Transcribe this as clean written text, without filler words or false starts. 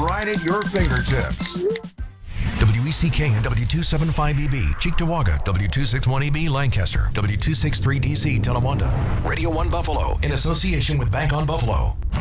right at your fingertips. WECK and W275EB, Cheektowaga, W261EB, Lancaster, W263DC, Tonawanda, Radio 1 Buffalo, in association with Bank on Buffalo.